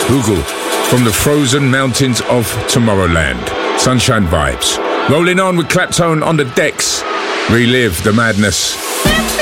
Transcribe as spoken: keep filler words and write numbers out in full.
Google from the frozen mountains of Tomorrowland. Sunshine vibes. Rolling on with Claptone on the decks. Relive the madness.